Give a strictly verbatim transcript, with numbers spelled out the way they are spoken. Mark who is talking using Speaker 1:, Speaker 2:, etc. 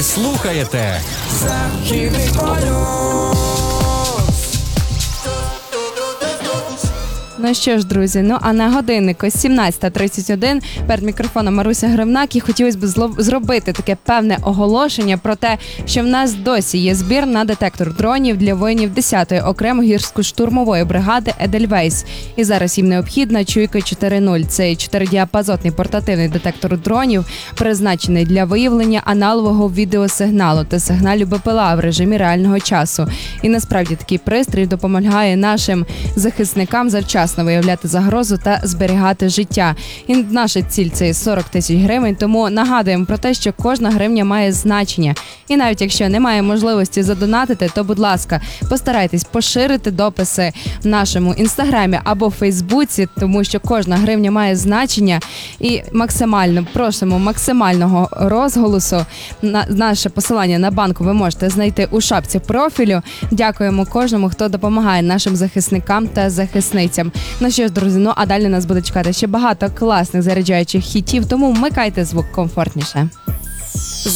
Speaker 1: слухаєте
Speaker 2: Західний полюс.
Speaker 3: Ну що ж, друзі, ну а на годиннику сімнадцята тридцять один перед мікрофоном Маруся Гривнак, і хотілося б зло- зробити таке певне оголошення про те, що в нас досі є збір на детектор дронів для воїнів десятої окремої гірсько-штурмової бригади «Едельвейс». І зараз їм необхідна чуйка чотири нуль. Це чотиридіапазотний портативний детектор дронів, призначений для виявлення аналогового відеосигналу та сигналів БПЛА в режимі реального часу. І насправді такий пристрій допомагає нашим захисникам завчасно виявляти загрозу та зберігати життя. І наша ціль – це сорок тисяч гривень, тому нагадуємо про те, що кожна гривня має значення. І навіть якщо немає можливості задонатити, то, будь ласка, постарайтесь поширити дописи в нашому інстаграмі або фейсбуці, тому що кожна гривня має значення. І максимально просимо максимального розголосу. На наше посилання на банку ви можете знайти у шапці профілю. Дякуємо кожному, хто допомагає нашим захисникам та захисницям. Ну що ж, друзі, ну а далі нас буде чекати ще багато класних заряджаючих хітів, тому вмикайте звук комфортніше.